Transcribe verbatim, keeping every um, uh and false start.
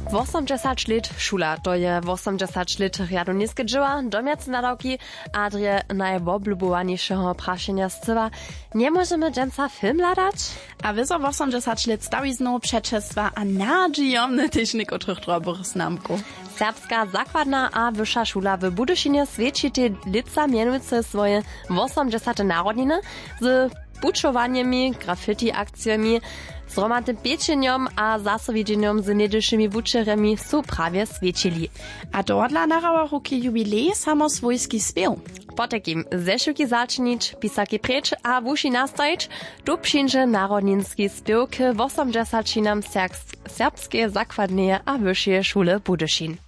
osiemdziesiąt lat szula, to je osiemdziesiąt lat rjadu niskie dzieła, domiac nadawki, adrie najwoblubowaniszego praszenia scywa. Nie możemy dżęca film ladać? A wyzo osiemdziesiąt lat stawizną przeczestwa, a nadziejomny też niekotrych drobrych znamku. Serbska zakładna a wyższa szula w Budyszynie świeci te lica mianujce swoje osiemdziesiąte narodniny z puczowaniami, graffiti akcjami, z romatnym pieczeniem a zasowiedzeniem z niedysznymi wuczerami są prawie świecili. A dodla narała ruki jubilej samo swojski spiew. Po takim zeszuki zacznić, pisaki precz a wuši nastajić, tu przyjdzie narodninski spiew k osiemdziesiątinam serbskie zakładne a wyższe szule Budyszin.